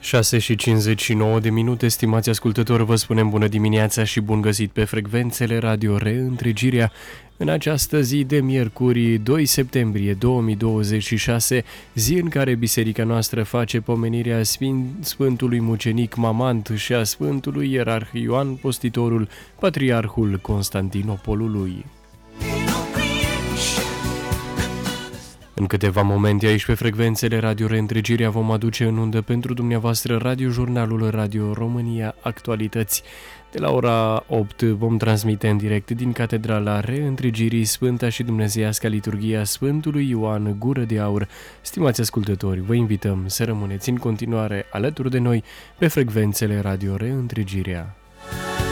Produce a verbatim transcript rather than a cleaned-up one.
șase și cincizeci și nouă de minute, stimați ascultători, vă spunem bună dimineața și bun găsit pe frecvențele Radio Reîntregirea în această zi de miercuri, doi septembrie două mii douăzeci și șase, zi în care biserica noastră face pomenirea Sfântului Mucenic Mamant și a Sfântului Ierarh Ioan Postitorul, Patriarhul Constantinopolului. În câteva momente aici pe frecvențele Radio Reîntregirea vom aduce în undă pentru dumneavoastră radiojurnalul Radio România Actualități. De la ora opt vom transmite în direct din Catedrala Reîntregirii Sfânta și Dumnezeiasca Liturghia Sfântului Ioan Gură de Aur. Stimați ascultători, vă invităm să rămâneți în continuare alături de noi pe frecvențele Radio Reîntregirea.